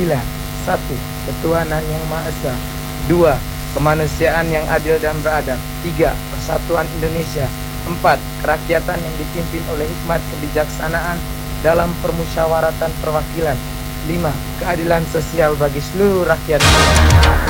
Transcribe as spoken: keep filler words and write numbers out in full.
Pancasila. Satu, Ketuhanan Yang Maha Esa. Dua, Kemanusiaan yang adil dan beradab. Tiga, Persatuan Indonesia. Empat, Kerakyatan yang dipimpin oleh hikmat kebijaksanaan dalam permusyawaratan perwakilan. Lima, Keadilan sosial bagi seluruh rakyat.